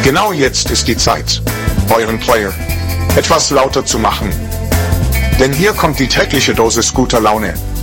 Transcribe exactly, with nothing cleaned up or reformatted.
Genau jetzt ist die Zeit, euren Player etwas lauter zu machen. Denn hier kommt die tägliche Dosis guter Laune.